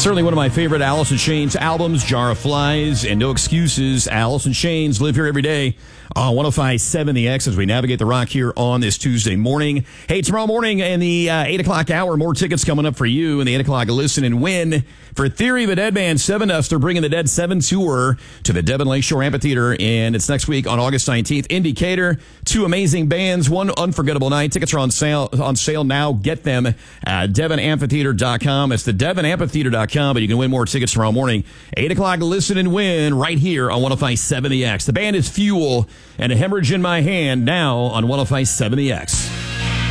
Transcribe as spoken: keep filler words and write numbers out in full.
Certainly one of my favorite Alice in Chains albums, Jar of Flies, and No Excuses. Alice in Chains live here every day on one oh five point seven The X as we navigate the rock here on this Tuesday morning. Hey, tomorrow morning in the uh, eight o'clock hour, more tickets coming up for you in the eight o'clock Listen and Win for Theory of a Dead Man seven Us. They're bringing the Dead seven tour to the Devon Lakeshore Amphitheater, and it's next week on August nineteenth. Indicator, two amazing bands, one unforgettable night. Tickets are on sale on sale now. Get them at devon amphitheater dot com. It's the devon amphitheater dot com, but you can win more tickets tomorrow morning. eight o'clock Listen and Win right here on one oh five point seven The X. The band is Fuel and A Hemorrhage in My Hand now on one oh five point seven The X.